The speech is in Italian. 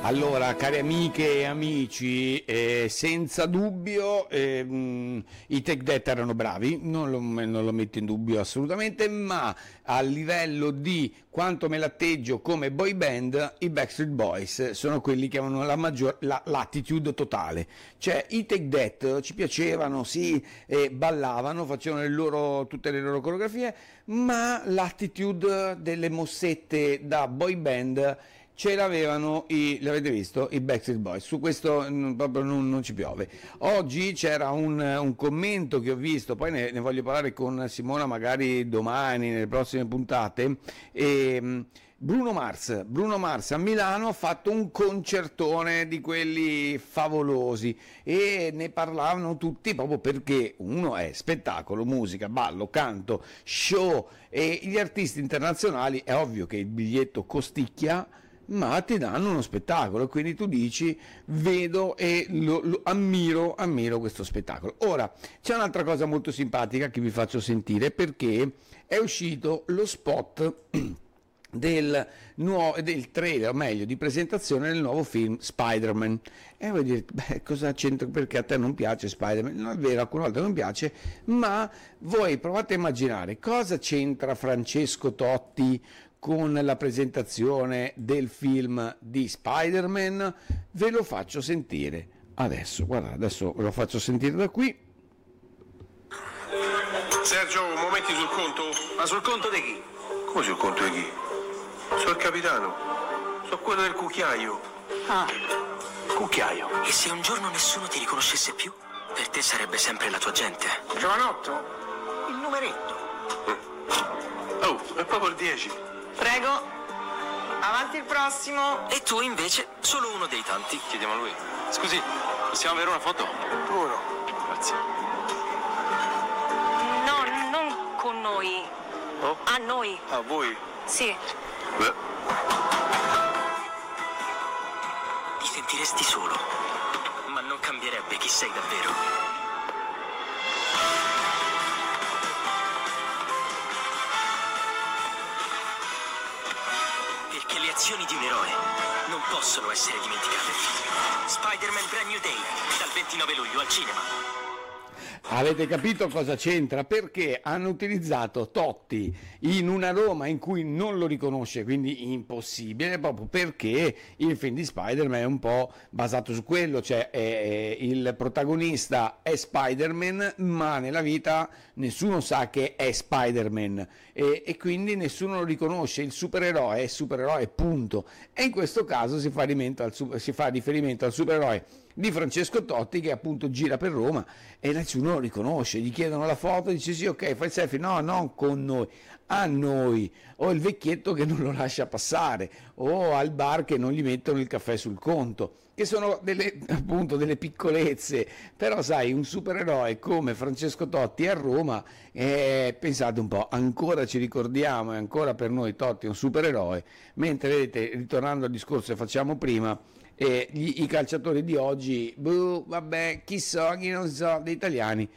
Allora, cari amiche e amici, senza dubbio i Take That erano bravi, non lo metto in dubbio assolutamente, ma a livello di quanto me l'atteggio come boy band, i Backstreet Boys sono quelli che avevano l'attitude totale. Cioè, i Take That ci piacevano, sì, ballavano, facevano tutte le loro coreografie, ma l'attitude delle mossette da boy band ce l'avevano l'avete visto, i Backstreet Boys. Su questo proprio non ci piove. Oggi c'era un commento che ho visto, poi ne voglio parlare con Simona magari domani, nelle prossime puntate. Bruno Mars a Milano ha fatto un concertone di quelli favolosi e ne parlavano tutti proprio perché uno è spettacolo, musica, ballo, canto, show, e gli artisti internazionali è ovvio che il biglietto costicchia, ma ti danno uno spettacolo, quindi tu dici vedo e ammiro questo spettacolo. Ora c'è un'altra cosa molto simpatica che vi faccio sentire, perché è uscito lo spot del trailer, o meglio di presentazione del nuovo film Spider-Man, e voi dire cosa c'entra, perché a te non piace Spider-Man? Non è vero, alcune volte non piace, ma voi provate a immaginare cosa c'entra Francesco Totti con la presentazione del film di Spider-Man. Ve lo faccio sentire adesso, guarda, adesso ve lo faccio sentire da qui. Sergio, momenti sul conto? Ma sul conto di chi? Come sul conto di chi? Sono il capitano, sono quello del cucchiaio. Ah, cucchiaio. E se un giorno nessuno ti riconoscesse più? Per te sarebbe sempre la tua gente. Giovanotto? Il numeretto. Oh, è proprio il 10. Prego, avanti il prossimo. E tu invece solo uno dei tanti. Chiediamo a lui. Scusi, possiamo avere una foto? Puro. Grazie. No, non con noi. Oh? A noi. A voi? Sì. Beh. Ti sentiresti solo, ma non cambierebbe chi sei davvero. Perché le azioni di un eroe non possono essere dimenticate. Spider-Man Brand New Day, dal 29 luglio al cinema. Avete capito cosa c'entra? Perché hanno utilizzato Totti in una Roma in cui non lo riconosce, quindi impossibile, proprio perché il film di Spider-Man è un po' basato su quello, cioè il protagonista è Spider-Man, ma nella vita nessuno sa che è Spider-Man e quindi nessuno lo riconosce, il supereroe è supereroe, punto. E in questo caso si fa riferimento al supereroe di Francesco Totti, che appunto gira per Roma e nessuno lo riconosce, gli chiedono la foto, dice sì, ok, fai il selfie, no, non con noi, a noi, o il vecchietto che non lo lascia passare, o al bar che non gli mettono il caffè sul conto, che sono appunto delle piccolezze, però sai, un supereroe come Francesco Totti a Roma, pensate un po', ancora ci ricordiamo, e ancora per noi Totti è un supereroe, mentre vedete, ritornando al discorso che facciamo prima, i calciatori di oggi, vabbè, chi so, chi non so, degli italiani